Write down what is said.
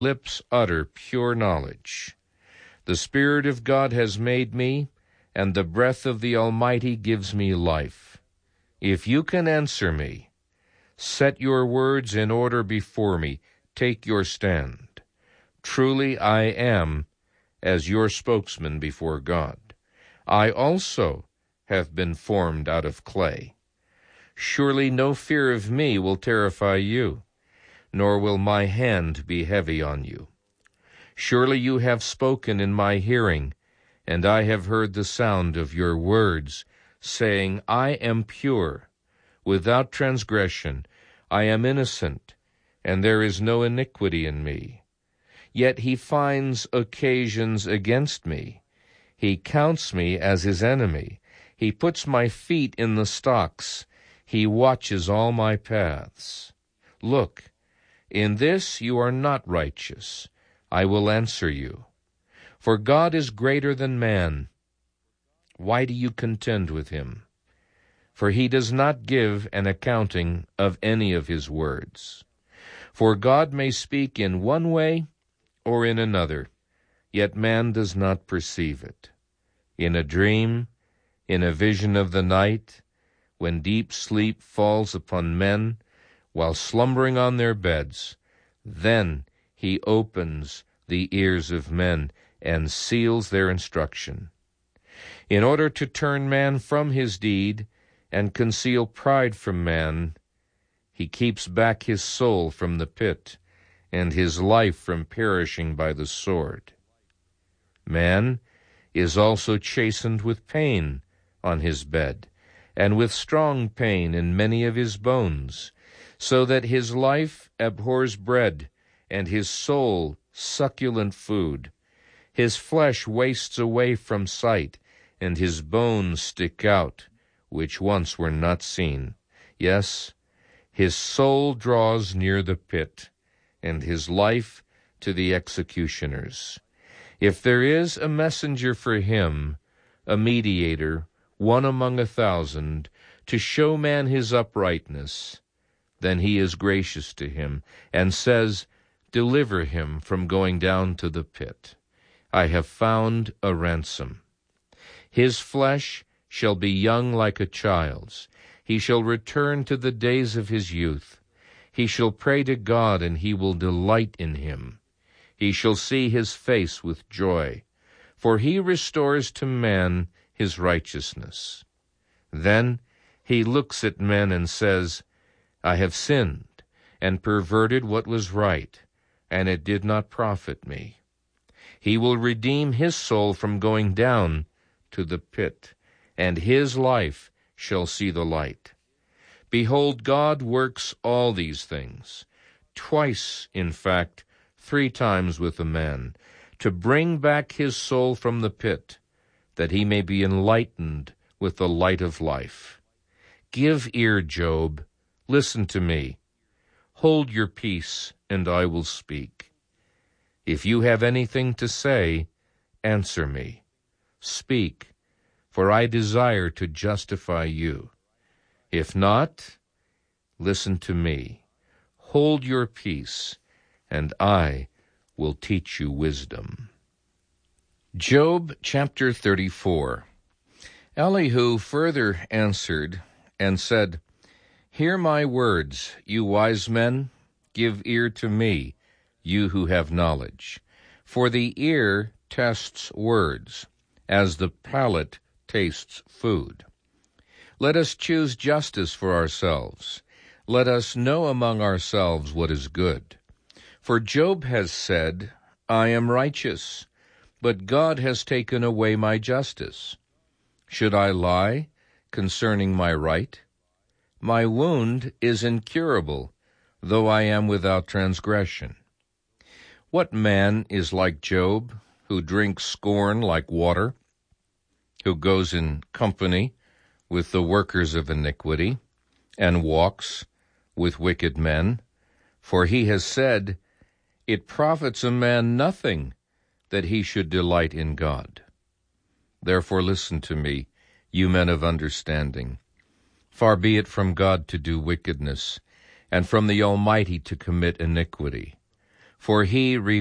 lips utter pure knowledge. The Spirit of God has made me, and the breath of the Almighty gives me life. If you can answer me, set your words in order before me. Take your stand. Truly I am as your spokesman before God. I also have been formed out of clay. Surely no fear of me will terrify you, nor will my hand be heavy on you. Surely you have spoken in my hearing, and I have heard the sound of your words, saying, I am pure, without transgression. I am innocent, and there is no iniquity in me. Yet he finds occasions against me. He counts me as his enemy. He puts my feet in the stocks. He watches all my paths. Look, in this you are not righteous. I will answer you. For God is greater than man. Why do you contend with him? For he does not give an accounting of any of his words. For God may speak in one way or in another, yet man does not perceive it. In a dream, in a vision of the night, when deep sleep falls upon men while slumbering on their beds, then he opens the ears of men and seals their instruction, in order to turn man from his deed and conceal pride from man. He keeps back his soul from the pit, and his life from perishing by the sword. Man is also chastened with pain on his bed, and with strong pain in many of his bones, so that his life abhors bread, and his soul succulent food. His flesh wastes away from sight, and his bones stick out, which once were not seen. Yes, his soul draws near the pit, and his life to the executioners. If there is a messenger for him, a mediator, one among 1,000, to show man his uprightness, then he is gracious to him, and says, Deliver him from going down to the pit. I have found a ransom. His flesh shall be young like a child's. He shall return to the days of his youth. He shall pray to God, and he will delight in him. He shall see his face with joy, for he restores to man his righteousness. Then he looks at men and says, I have sinned and perverted what was right, and it did not profit me. He will redeem his soul from going down to the pit, and his life shall see the light. Behold, God works all these things, twice, in fact, 3 times with a man, to bring back his soul from the pit, that he may be enlightened with the light of life. Give ear, Job, listen to me. Hold your peace, and I will speak. If you have anything to say, answer me. Speak, for I desire to justify you. If not, listen to me. Hold your peace, and I will teach you wisdom. Job chapter 34. Elihu further answered and said, Hear my words, you wise men. Give ear to me, you who have knowledge. For the ear tests words, as the palate tastes food. Let us choose justice for ourselves. Let us know among ourselves what is good. For Job has said, I am righteous, but God has taken away my justice. Should I lie concerning my right? My wound is incurable, though I am without transgression. What man is like Job, who drinks scorn like water, who goes in company with the workers of iniquity, and walks with wicked men? For he has said, It profits a man nothing that he should delight in God. Therefore listen to me, you men of understanding. Far be it from God to do wickedness, and from the Almighty to commit iniquity. for he